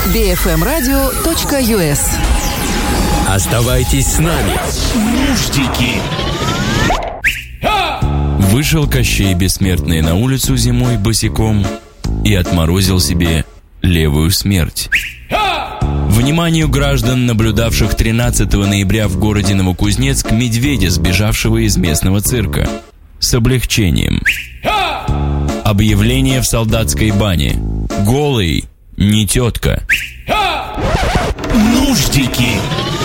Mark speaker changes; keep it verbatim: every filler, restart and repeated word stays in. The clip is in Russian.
Speaker 1: би эф эм радио точка ю эс.
Speaker 2: Оставайтесь с нами. Нуждики.
Speaker 3: Вышел Кощей Бессмертный на улицу зимой босиком и отморозил себе левую смерть. Вниманию граждан, наблюдавших тринадцатого ноября в городе Новокузнецк медведя, сбежавшего из местного цирка. С облегчением. Объявление в солдатской бане. Голый, не тетка.
Speaker 2: Нуждики.